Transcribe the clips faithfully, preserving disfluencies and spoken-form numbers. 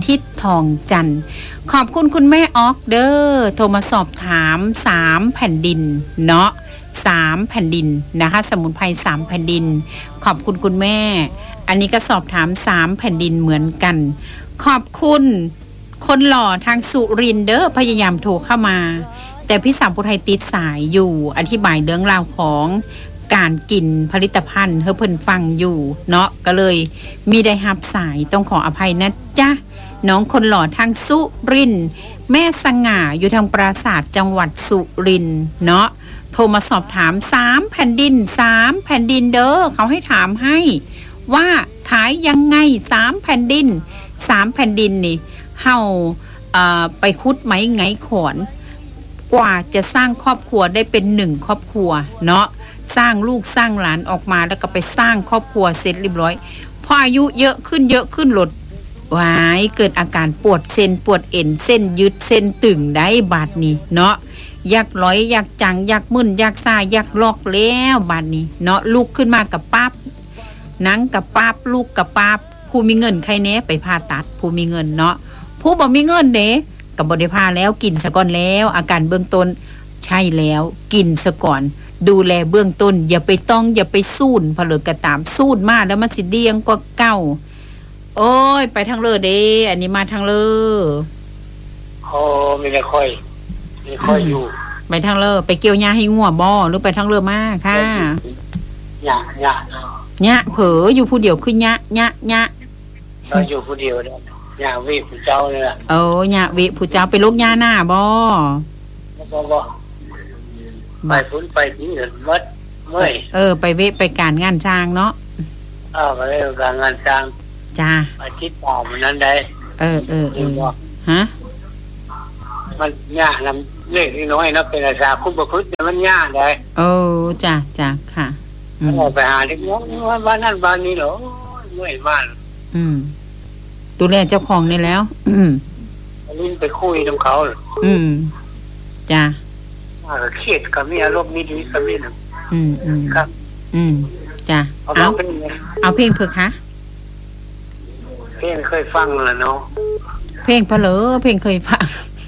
ทิศทองจันทร์ขอบคุณคุณแม่ออกเด้อโทรมาสอบถามสามแผ่นดินเนาะสามแผ่นดินนะคะสมุนไพรสามแผ่นดินขอบคุณคุณแม่อันนี้ก็สอบถามสามแผ่นดินเหมือนกันขอบคุณคนหล่อทางสุรินทร์เด้อพยายามโทรเข้ามาแต่พี่สาวผู้ไทยติดสายอยู่อธิบายเรื่องราวของการกินผลิตภัณฑ์เฮอเพิ่นฟังอยู่เนาะก็เลยมีได้รับสายต้องขออภัยนะจ๊ะน้องคนหล่อทางสุรินทร์แม่สง่าอยู่ทางปราสาทจังหวัดสุรินทร์เนาะโทรมาสอบถามสามแผ่นดินสามแผ่นดินเด้อเขาให้ถามให้ว่าขายยังไงสามแผ่นดินสามแผ่นดินนี่เฮาเอ่อไปคุดไหมไงขอนกว่าจะสร้างครอบครัวได้เป็นหนึ่งครอบครัวเนาะสร้างลูกสร้างหลานออกมาแล้วก็ไปสร้างครอบครัวเสร็จเรียบร้อยพออายุเยอะขึ้นเยอะขึ้นหลดวายเกิดอาการปวดเส้นปวดเอ็นเส้นยึดเส้นตึงได้บาดนี้เนาะอยากร้อยอยากจังอยากมึนอยากซ่าอยากลอกแล้วบาดนี้เนาะลุกขึ้นมากับปั๊บนั่งกับปั๊บลูกกับปั๊บผู้มีเงินใครเน้ไปผ่าตัดผู้มีเงินเนาะผู้บ่มีเงินเด้กับบ่ได้ผ่าแล้วกินซะก่อนแล้วอาการเบื้องต้นใช่แล้วกินซะก่อนดูแลเบื้องต้นอย่าไปต้องอย่าไปสู้นผลึกกระตามสู้นมากแล้วมันสิเดียงก็เก้าโอ้ยไปทางเลอเด้อันนี้มาทางเลอโอ้ไม่ได้ค่อยไม่ค่อยอยู่ไปทางเลอไปเกี่ยวหญ้าให้งัวบ่หรือไปทางเลอมาค่ะหญ้าหญ้าหญ้าเผลออยู่ผู้เดียวคือหญ้าหญ้าหญ้าเราอยู่ผู้เดียวเนี่ยหญ้าวิผู้เจ้าเนี่ยโอ้หญ้าวิผู้เจ้าไปลกหญ้าหน้าบ่บ่บ่ไปฟุ้นไปที่เห็นมัดเมื่อยเออไปเวะไปการงานช้างเนาะเออไปการงานช้างจ้าอาทิตย์ต่อมันนั้นได้เออเออเออฮะมันยากนำเล็กน้อยนะเป็นอาสาคุ้มประพฤติมันยากได้โอ้จ้าจ้าค่ะเราไปหาเด็กน้อยบ้านนั่นบ้านนี้เหรอเมื่อยมากอืมดูแลเจ้าของนี่แล้วอืมลิ้นไปคุยกับเขาอืมจ้าเครียดกับมีอารมณ์ดีๆกับมีนะอืมอืมครับอืมจ้าเอาเอาเพลงเพื่อคะเพลงเคยฟังแล้วเนาะเพลงเพลอเพลงเคยฟัง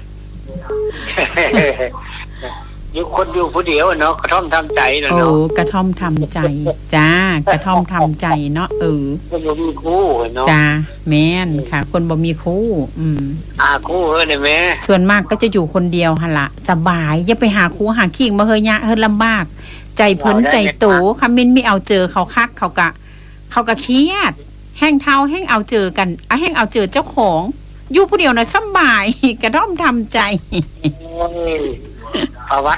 อยู่คนอยู่ผู้เดียวเนาะกระท่อมทำใจเนาะโอ้กระท่อมทำใจจ้ากระท่อมทำใจเนาะเออคนบ่มีคู่เนาะจ้าแม่นค่ะคนบ่มีคู่อืมอ่าคู่เฮ้ยแม่ส่วนมากก็จะอยู่คนเดียวหั่นล่ะสบายอย่าไปหาคู่หาขิงมาเฮยยะเฮยลำบากใจเพิ่นใจโตคำมินไม่เอาเจอเขาคักเขากะเขากะเครียดแห้งเท้าแห้งเอาเจอกันอ่ะแห้งเอาเจอเจ้าของอยู่ผู้เดียวนะสบายกระท่อมทำใจประวัติ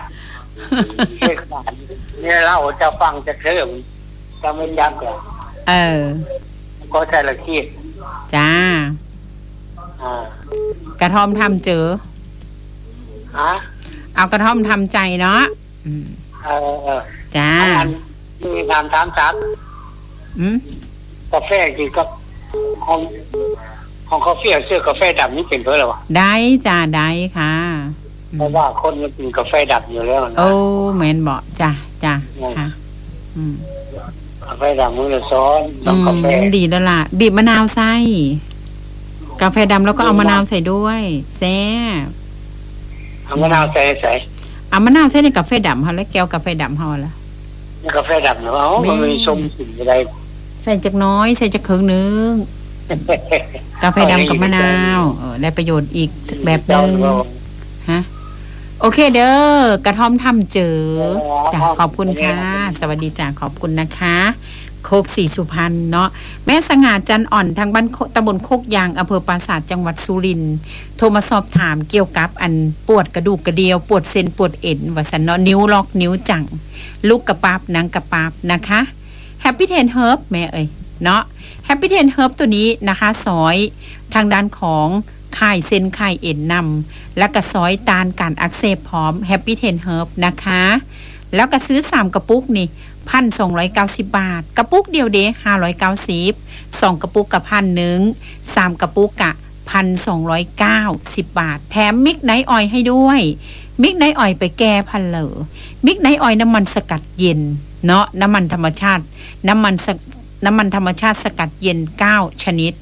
เนี่ยเราจะฟังจะเชื่อมจะไม่ยักษ์เหรอเออก็ใช่ละคิดจ้าอ่ากระท่อมทำเจอฮะเอากระท่อมทำใจเนาะเออจ้ามีงานถามซักอืมกาแฟกินกับของของกาแฟเสื้อกาแฟดำนี่เป็นเพื่ออะไรวะได้จ้าได้ค่ะเพราะว่าคนมันกินกาแฟดำอยู่แล้วนะโอ้แม่นบอกจ้าจ้าค่ะอืมกาแฟดำมือละซ้อนต้องกาแฟดีแล้วล่ะบีบมะนาวใส่กาแฟดำแล้วก็เอามะนาวใส่ด้วยแซ่บเอามะนาวใส่ใส่เอามะนาวใส่ในกาแฟดำเขาแล้วแก้วกาแฟดำเขาละนี่กาแฟดำเนาะมันมีชมสิ่งอะไรใส่จักน้อยใส่จักครึ่งนึงกาแฟดำกับมะนาวเออได้ประโยชน์อีกแบบนึงฮะโอเคเด้อกระท่อมทำเจอจ้ะขอบคุณค่ะสวัสดีจ้ะขอบคุณนะคะโคกศรีสุพรรณเนาะแม่สง่าจันอ่อนทางบ้านตำบลโคกยางอำเภอปราสาทจังหวัดสุรินทร์โทรมาสอบถามเกี่ยวกับอันปวดกระดูกกระเดียวปวดเส้นปวดเอ็นว่าสันเนาะนิ้วล็อกนิ้วจังลูกกระปับนังกระปับนะคะแฮปปี้เทนเฮิร์บแม่เอ้ยเนาะแฮปปี้เทนเฮิร์บตัวนี้นะคะซอยทางด้านของค่ายเส้นค่ายเอ็นนำและก็ซอยตานการอักเสบพร้อมแฮปปี้เทนเฮิร์บนะคะแล้วก็ซื้อสามกระปุกนี่ หนึ่งพันสองร้อยเก้าสิบ บาทกระปุกเดียวเด้ห้าร้อยเก้าสิบสองกระปุกกับพันหนึ่งสามกระปุกกะ หนึ่งพันสองร้อยเก้าสิบ บาทแถมมิกไนท์ออยล์ให้ด้วยมิกไนท์ออยล์ไปแก้พันเหลอมิกไนท์ออยล์น้ำมันสกัดเย็นเนาะน้ำมันธรรมชาติน้ำมันน้ำมันธรรมชาติสกัดเย็นเก้าชนิด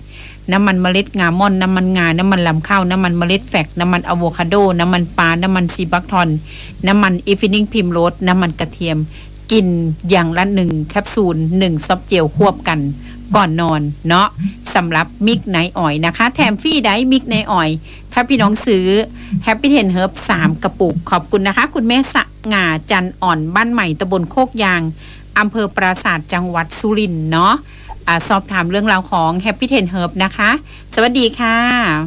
น้ำมันเมล็ดงาม่อนน้ำมันงาน้ำมันลำข้าวน้ำมันเมล็ดแฟกน้ำมันอะโวคาโดน้ำมันปลาน้ำมันซีบักทอนน้ำมันอีฟินิงพิมโรสน้ำมันกระเทียมกินอย่างละหนึ่งแคปซูลหนึ่งซอฟเจลควบกันก่อนนอนเนาะสำหรับมิกไนท์ออยล์นะคะแถมฟรีได้มิกไนท์ออยล์ถ้าพี่น้องซื้อแฮปปี้เทนเฮิร์บสามกระปุกขอบคุณนะคะคุณแม่สง่าจันอ่อนบ้านใหม่ตำบลโคกยางอำเภอปราสาทจังหวัดสุรินทร์เนาะอ่าสอบถามเรื่องราวของแฮปปี้เทนเฮิร์บนะคะสวัสดีค่ะ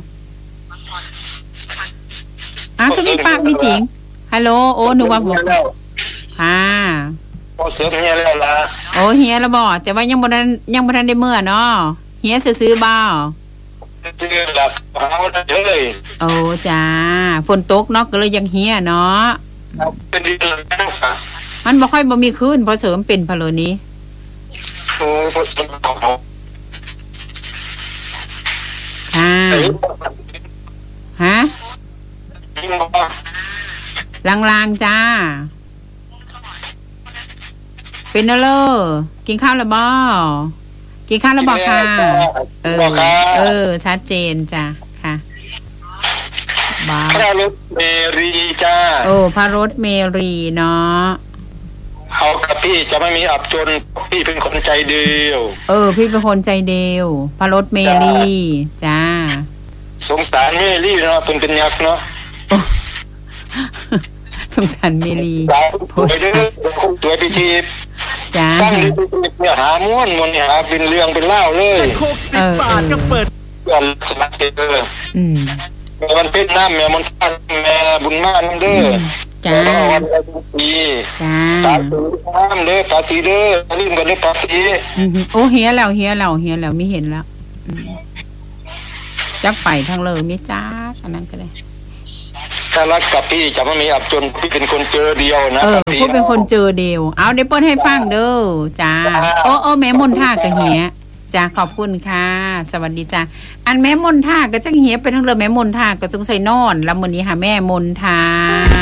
อ้าวคือมีปากมีจิงฮัลโหลโอ้หนูว่าผมค่ะพอเสริมเฮียแล้วล่ะโอ้เฮียแล้วบ่แต่ว่ายังบ่ทันยังบ่ทันได้เมื่อเนาะเฮียซื้อๆบ่ซื้อหลับหาได้เลยโอ้จ้าฝนตกเนาะก็เลยยังเฮียเนาะเป็นดีแล้วค่ะมันบ่ค่อยบ่มีคืนพอเสริมเป็นพะโลนี้โอ้พอเสริมเอาค่ะฮะลางๆจ้าเป็นเนอะเลอกินข้าวแล้วบ่กินข้าวแล้วบ่ค่ะเออเออชัดเจนจ้ะค่ะบ้าพระรถเมรีจ้าโอ้พระรถเมรีเนาะเอากับพี่จะไม่มีอับจนพี่เป็นคนใจเดียวเออพี่เป็นคนใจเดียวพระรถเมรีจ้าสงสารเมรีเนาะเป็นเป็นยักษ์เนาะสงสารเมรีโพสต์คนสวยพิธีจ้าตั้งเนี่ยหาม้วนม้วนหาเป็นเรื่องเป็นเล่าเลยเออเออก็เปิดก่อนสมัครเอออืมแม่วันเป็นน้ำแม่มันท่านแม่บุญมากเด้อจ้าวันอะไรดีจ้าปาตีน้ำเด้อปาตีเด้อลืมกันเด้อปาตีโอ้เฮียแล้วเฮียแล้วเฮียแล้วไม่เห็นแล้วจักไปทางเลยไม่จ้าอันนั้นก็ได้ถ้ารักกับพี่จะไม่มีอับจนพี่เป็นคนเจอเดียวนะเออพี่เป็นคนเจอเดียวเอาเดี๋ยวเปิดให้ฟังเด้อจ้าโอ้โอ้แม่มนท่ากับเฮียจ้าขอบคุณค่ะสวัสดีจ้าอันแม่มนท่าก็จังเฮียไปทั้งเรือแม่มนท่าก็จงใส่นอนแล้วมื้อนี้หาแม่มนท่า